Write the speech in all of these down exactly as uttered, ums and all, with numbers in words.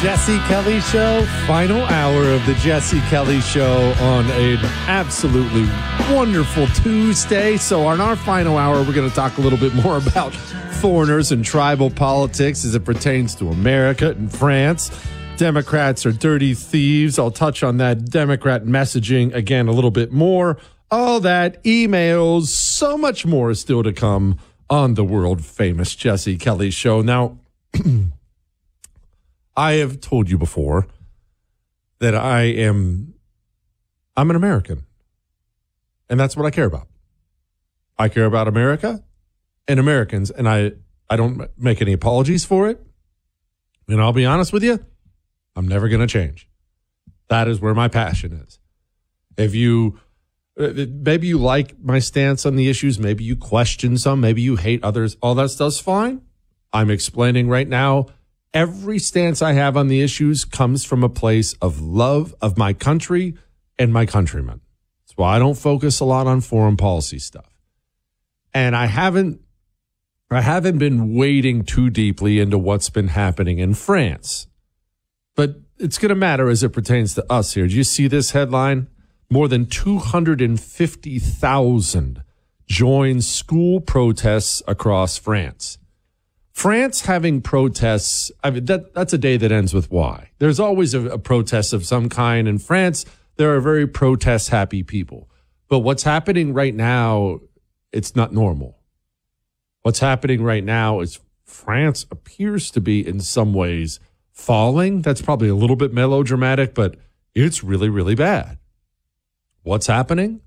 Jesse Kelly Show, final hour of the Jesse Kelly Show on an absolutely wonderful Tuesday. So on our final hour, we're going to talk a little bit more about foreigners and tribal politics as it pertains to America and France. Democrats are dirty thieves. I'll touch on that Democrat messaging again a little bit more. All that, emails, so much more is still to come on the world famous Jesse Kelly Show. Now, I have told you before that I am, I'm an American. And that's what I care about. I care about America and Americans. And I, I don't make any apologies for it. And I'll be honest with you, I'm never going to change. That is where my passion is. If you, maybe you like my stance on the issues, maybe you question some, maybe you hate others, all that stuff's fine. I'm explaining right now. Every stance I have on the issues comes from a place of love of my country and my countrymen. That's why I don't focus a lot on foreign policy stuff. And I haven't, I haven't been wading too deeply into what's been happening in France. But it's going to matter as it pertains to us here. Do you see this headline? More than two hundred fifty thousand join school protests across France. France having protests, I mean, that, that's a day that ends with Y. There's always a, a protest of some kind. In France, there are very protest-happy people. But what's happening right now, it's not normal. What's happening right now is France appears to be, in some ways, falling. That's probably a little bit melodramatic, but it's really, really bad. What's happening?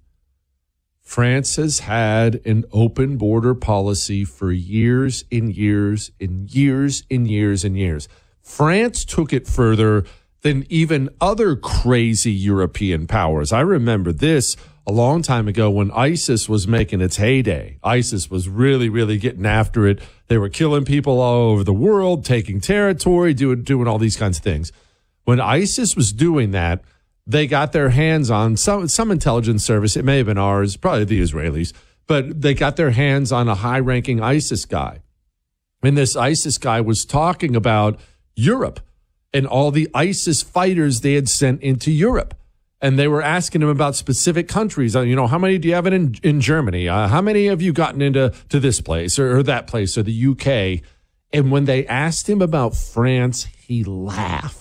France has had an open border policy for years and years and years and years and years. France took it further than even other crazy European powers. I remember this a long time ago when ISIS was making its heyday. ISIS was really, really getting after it. They were killing people all over the world, taking territory, doing, doing all these kinds of things. When ISIS was doing that, they got their hands on some some intelligence service. It may have been ours, probably the Israelis, but they got their hands on a high-ranking ISIS guy. And this ISIS guy was talking about Europe and all the ISIS fighters they had sent into Europe. And they were asking him about specific countries. You know, how many do you have in, in Germany? Uh, how many have you gotten into to this place or, or that place or the U K? And when they asked him about France, he laughed.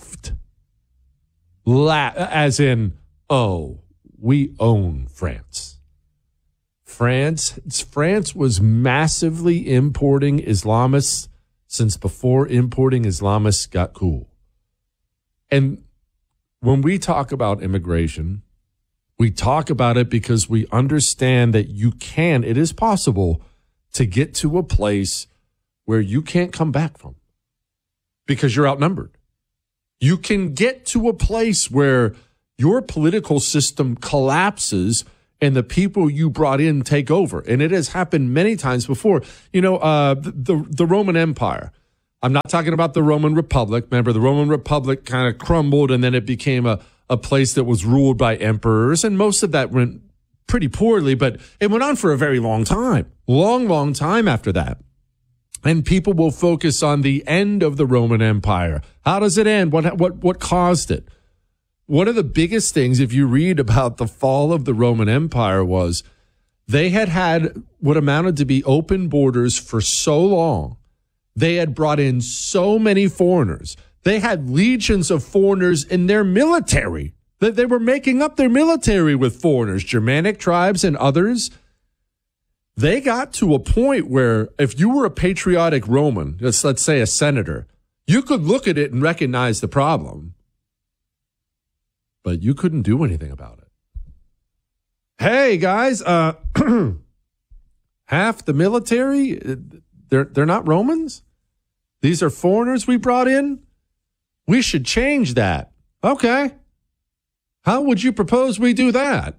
La- as in, oh, we own France. France, France was massively importing Islamists since before importing Islamists got cool. And when we talk about immigration, we talk about it because we understand that you can, it is possible to get to a place where you can't come back from because you're outnumbered. You can get to a place where your political system collapses and the people you brought in take over. And it has happened many times before. You know, uh, the, the Roman Empire. I'm not talking about the Roman Republic. Remember, the Roman Republic kind of crumbled and then it became a, a place that was ruled by emperors. And most of that went pretty poorly, but it went on for a very long time. Long, long time after that. And people will focus on the end of the Roman Empire. How does it end? What, what, what caused it? One of the biggest things, if you read about the fall of the Roman Empire, was they had had what amounted to be open borders for so long. They had brought in so many foreigners. They had legions of foreigners in their military. That they were making up their military with foreigners, Germanic tribes and others. They got to a point where if you were a patriotic Roman, let's, let's say a senator, you could look at it and recognize the problem, but you couldn't do anything about it. Hey, guys, uh, half the military, they're, they're not Romans? These are foreigners we brought in? We should change that. Okay. How would you propose we do that?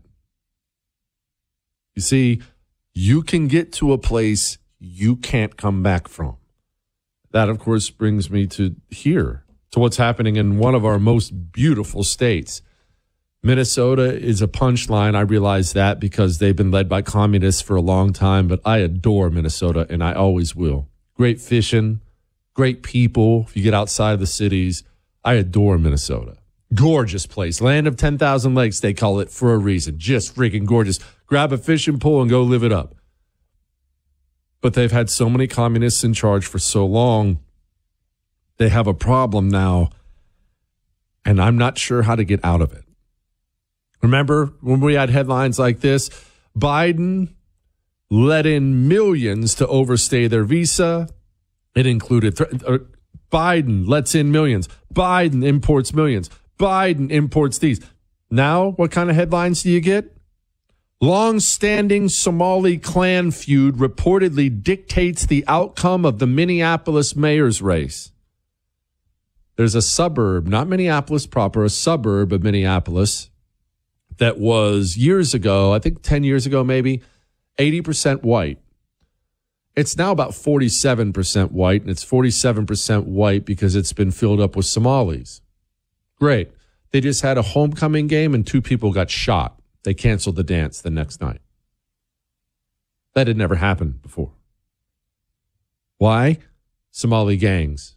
You see, you can get to a place you can't come back from. That, of course, brings me to here, to what's happening in one of our most beautiful states. Minnesota is a punchline. I realize that because they've been led by communists for a long time, but I adore Minnesota, and I always will. Great fishing, great people. If you get outside of the cities, I adore Minnesota. Gorgeous place. Land of ten thousand lakes, they call it for a reason. Just freaking gorgeous. Grab a fishing pole and go live it up. But they've had so many communists in charge for so long, they have a problem now, and I'm not sure how to get out of it. Remember when we had headlines like this? Biden let in millions to overstay their visa. It included th- uh, Biden lets in millions. Biden imports millions. Biden imports these. Now, what kind of headlines do you get? Long-standing Somali clan feud reportedly dictates the outcome of the Minneapolis mayor's race. There's a suburb, not Minneapolis proper, a suburb of Minneapolis that was years ago, I think ten years ago maybe, eighty percent white. It's now about forty-seven percent white, and it's forty-seven percent white because it's been filled up with Somalis. Great. They just had a homecoming game and two people got shot. They canceled the dance the next night. That had never happened before. Why? Somali gangs.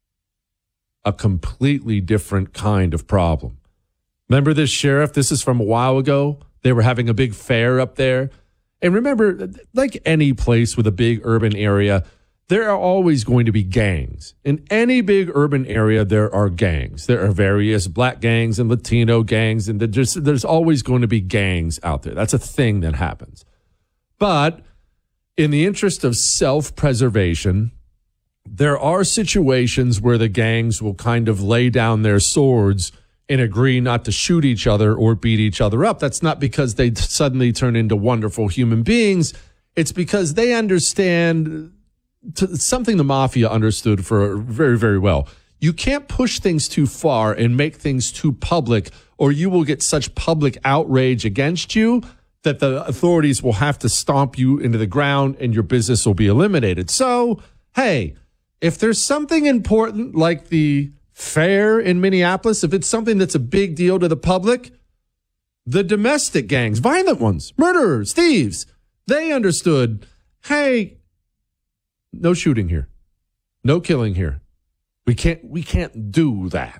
A completely different kind of problem. Remember this sheriff? This is from a while ago. They were having a big fair up there. And remember, like any place with a big urban area, there are always going to be gangs. In any big urban area, there are gangs. There are various black gangs and Latino gangs, and there's, there's always going to be gangs out there. That's a thing that happens. But in the interest of self-preservation, there are situations where the gangs will kind of lay down their swords and agree not to shoot each other or beat each other up. That's not because they suddenly turn into wonderful human beings. It's because they understand to something the mafia understood for very, very well. You can't push things too far and make things too public, or you will get such public outrage against you that the authorities will have to stomp you into the ground and your business will be eliminated. So, hey, if there's something important like the fair in Minneapolis, if it's something that's a big deal to the public, the domestic gangs, violent ones, murderers, thieves, they understood, hey, no shooting here. No killing here. We can't we can't do that.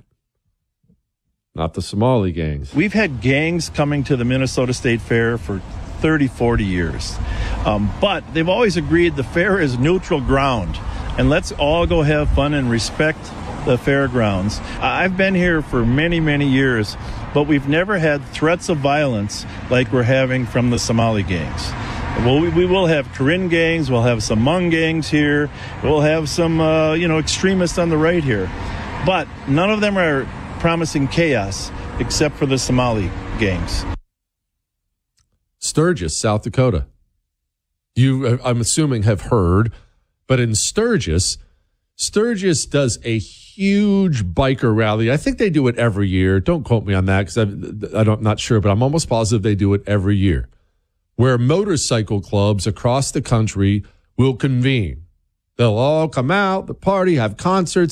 Not the Somali gangs. We've had gangs coming to the Minnesota State Fair for thirty, forty years. Um, but they've always agreed the fair is neutral ground. And let's all go have fun and respect the fairgrounds. I've been here for many, many years, but we've never had threats of violence like we're having from the Somali gangs. Well, we, we will have Karen gangs, we'll have some Hmong gangs here, we'll have some, uh, you know, extremists on the right here. But none of them are promising chaos except for the Somali gangs. Sturgis, South Dakota. You, I'm assuming, have heard, but in Sturgis, Sturgis does a huge biker rally. I think they do it every year. Don't quote me on that because I'm not sure, but I'm almost positive they do it every year, where motorcycle clubs across the country will convene. They'll all come out, the party, have concerts.